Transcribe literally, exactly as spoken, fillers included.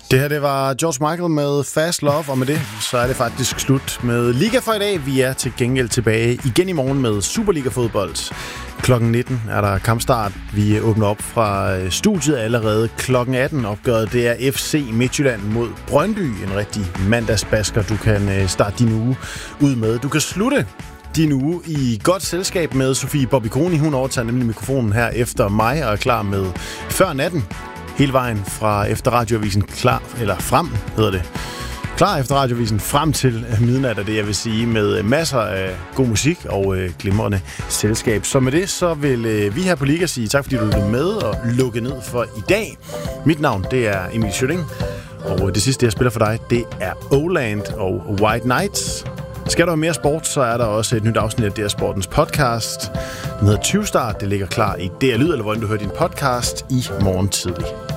Det her, det var George Michael med Fast Love, og med det, så er det faktisk slut med Liga for i dag. Vi er til gengæld tilbage igen i morgen med Superliga-fodbold. klokken nitten er der kampstart. Vi åbner op fra studiet allerede klokken atten. Opgøret, det er F C Midtjylland mod Brøndby. En rigtig mandagsbasker, du kan starte din uge ud med. Du kan slutte din uge i godt selskab med Sofie Bobbiconi. Hun overtager nemlig mikrofonen her efter mig og er klar med Før Natten. Hele vejen fra efter radioavisen klar, eller frem hedder det. Klar efter radioavisen frem til midnat, er det jeg vil sige, med masser af god musik og øh, glimrende selskab. Så med det, så vil øh, vi her på Liga sige tak, fordi du lyttede med og lukke ned for i dag. Mit navn, det er Emil Schøtting, og det sidste, jeg spiller for dig, det er Oland og White Nights. Skal du have mere sport, så er der også et nyt afsnit af D R Sportens podcast. Den hedder tyve Start. Det ligger klar i D R Lyd, eller hvor du hører din podcast i morgen tidlig.